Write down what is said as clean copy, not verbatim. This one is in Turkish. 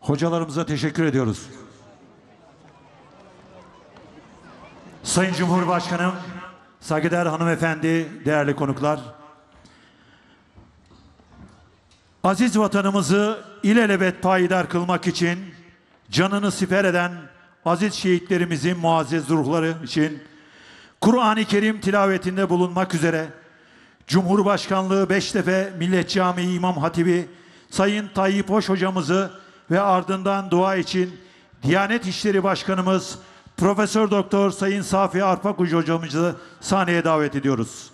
Hocalarımıza teşekkür ediyoruz. Sayın Cumhurbaşkanım, saygıdeğer hanımefendi, değerli konuklar. Aziz vatanımızı ilelebet payidar kılmak için canını siper eden aziz şehitlerimizin muazzez ruhları için Kur'an-ı Kerim tilavetinde bulunmak üzere Cumhurbaşkanlığı Beştepe Millet Camii İmam Hatibi Sayın Tayyip Hoş hocamızı ve ardından dua için Diyanet İşleri Başkanımız Profesör Doktor Sayın Safi Arpakucu hocamızı sahneye davet ediyoruz.